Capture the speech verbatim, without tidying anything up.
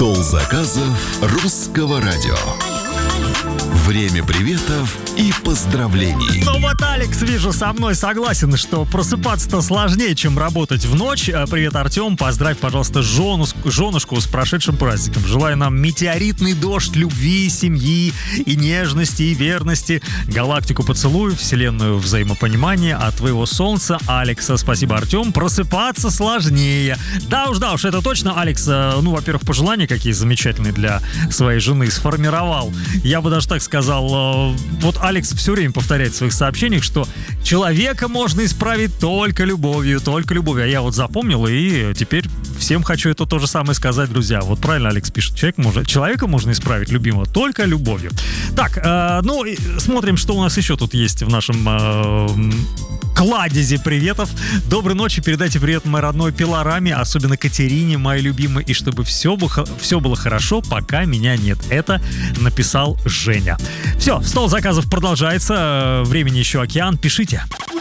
Стол заказов Русского радио. Время приветов и поздравлений. Ну вот Алекс, вижу, со мной согласен, что просыпаться-то сложнее, чем работать в ночь. Привет, Артем, поздравь, пожалуйста, жену, женушку с прошедшим праздником. Желаю нам метеоритный дождь любви, семьи и нежности, и верности. Галактику поцелуй, вселенную взаимопонимания от твоего солнца, Алекса. Спасибо, Артем. Просыпаться сложнее. Да уж, да уж, это точно, Алекс. Ну, во-первых, пожелания какие замечательные для своей жены сформировал. Я бы даже так сказал, вот Алекс все время повторяет в своих сообщениях, что человека можно исправить только любовью, только любовью. А я вот запомнил, и теперь всем хочу это то же самое сказать, друзья. Вот правильно Алекс пишет, человек может, человека можно исправить любимого только любовью. Так, э, ну, смотрим, что у нас еще тут есть в нашем... Э, кладези приветов. Доброй ночи, передайте привет моей родной Пилораме, особенно Катерине, моей любимой, и чтобы все, все было хорошо, пока меня нет. Это написал Женя. Все, стол заказов продолжается, времени еще океан, пишите.